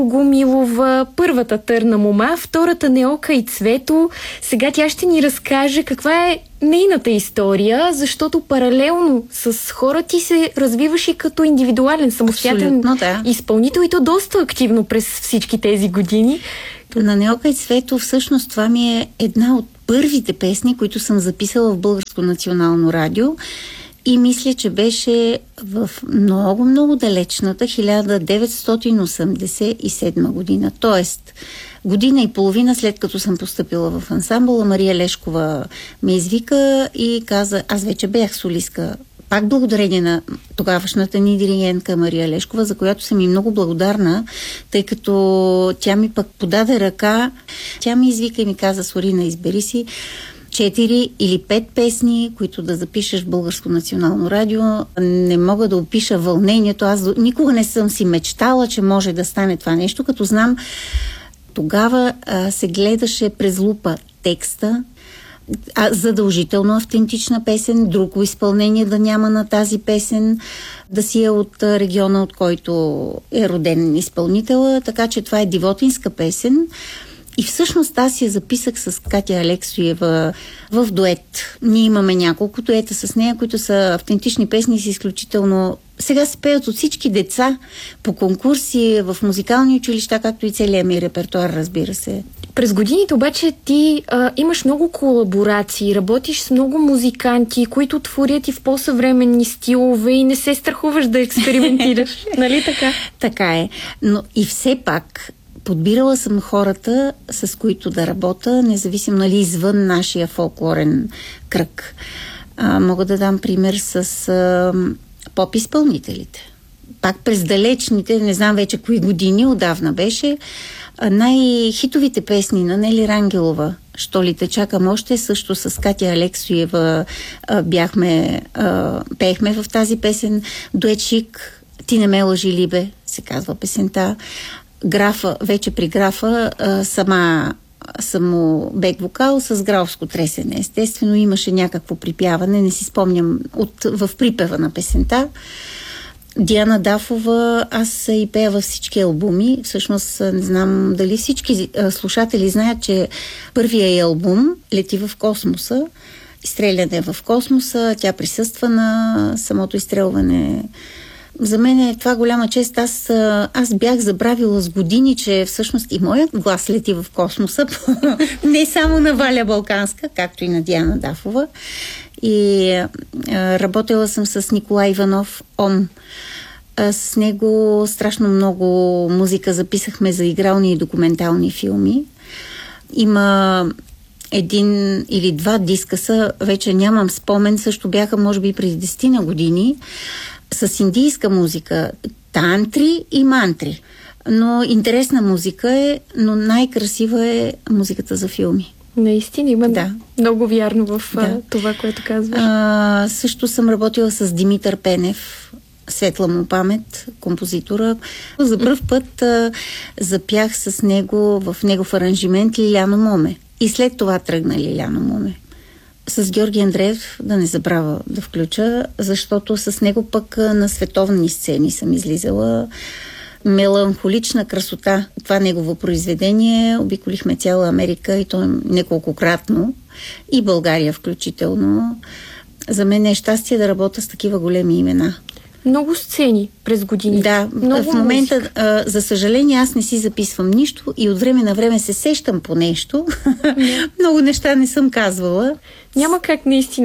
Богомилова, първата Търна мома, втората Неока и Цвето. Сега тя ще ни разкаже каква е нейната история, защото паралелно с хора ти се развиваш и като индивидуален, самостоятелен изпълнител, и то доста активно през всички тези години. На Неока и Цвето всъщност това ми е една от първите песни, които съм записала в Българско национално радио. И мисля, че беше в много далечната 1987 година. Тоест, година и половина след като съм постъпила в ансамбъла, Мария Лешкова ме извика и каза, аз вече бях солистка. Пак благодарение на тогавашната ни диригентка Мария Лешкова, за която съм и много благодарна, тъй като тя ми пък подаде ръка. Тя ми извика и ми каза, Слорина, избери си 4 или 5 песни, които да запишеш в Българско национално радио. Не мога да опиша вълнението. Аз никога не съм си мечтала, че може да стане това нещо, като знам, тогава се гледаше през лупа текста, задължително автентична песен, друго изпълнение да няма на тази песен, да си е от региона, от който е роден изпълнителя, така че това е дивотинска песен. И всъщност аз я записах с Катя Алексиева в дует. Ние имаме няколко дуета с нея, които са автентични песни и са изключително... Сега се пеят от всички деца по конкурси, в музикални училища, както и целият ми репертуар, разбира се. През годините обаче ти имаш много колаборации, работиш с много музиканти, които творят и в по-съвременни стилове и не се страхуваш да експериментираш. Нали така? Така е. Но и все пак подбирала съм хората, с които да работя, независимо, нали, извън нашия фолклорен кръг. Мога да дам пример с поп-изпълнителите. Пак през далечните, не знам вече кои години, отдавна беше, най-хитовите песни на Нели Рангелова, "Що ли те чакам още", също с Катя Алексиева пеехме в тази песен. Дует Шик, "Ти не ме лъжи, Либе", се казва песента. Графа, вече при Графа, само бек вокал с графско тресене. Естествено имаше някакво припяване, не си спомням в припева на песента. Диана Дафова, аз и пея във всички албуми. Всъщност не знам дали всички слушатели знаят, че първия й албум "Лети в космоса", "Изстреляне в космоса", тя присъства на самото изстрелване. За мен е това голяма чест. Аз бях забравила с години, че всъщност и моят глас лети в космоса. Не само на Валя Балканска, както и на Диана Дафова. И работила съм с Николай Иванов, Ом. С него страшно много музика записахме за игрални и документални филми. Има 1 или 2 дискаса, вече нямам спомен, също бяха може би преди 10 години, с индийска музика, тантри и мантри. Но интересна музика е, но най-красива е музиката за филми. Наистина има много вярно в това, което казваш. Също съм работила с Димитър Пенев, светла му памет, композитора. За пръв път запях с него в негов аранжимент "Лиляно моме". И след това тръгна "Лиляно моме". С Георги Андреев да не забравя да включа, защото с него пък на световни сцени съм излизала. "Меланхолична красота", това негово произведение, обиколихме цяла Америка и то неколкократно, и България включително. За мен е щастие да работя с такива големи имена. Много сцени през годините. Да, в момента, за съжаление, аз не си записвам нищо и от време на време се сещам по нещо. Много неща не съм казвала. Няма как наистина